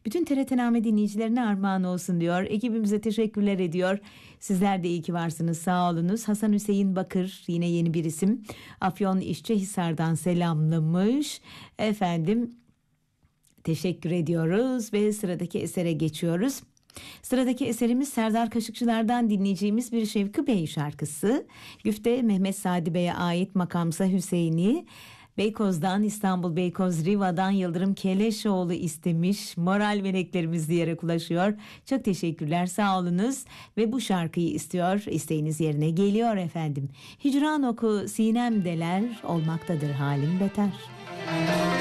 Bütün TRT-Name dinleyicilerine armağan olsun diyor. Ekibimize teşekkürler ediyor. Sizler de iyi ki varsınız, sağ olunuz. Hasan Hüseyin Bakır, yine yeni bir isim. Afyon İşçihisar'dan selamlamış. Efendim, teşekkür ediyoruz ve sıradaki esere geçiyoruz. Sıradaki eserimiz Serdar Kaşıkçılar'dan dinleyeceğimiz bir Şevki Bey şarkısı. Güfte Mehmet Sadi Bey'e ait Makamsa Hüseyin'i. Beykoz'dan, İstanbul Beykoz Riva'dan Yıldırım Keleşoğlu istemiş. Moral meleklerimiz diyerek ulaşıyor. Çok teşekkürler, sağ olunuz. Ve bu şarkıyı istiyor. İsteğiniz yerine geliyor efendim. Hicran oku sinem deler, olmaktadır halim beter.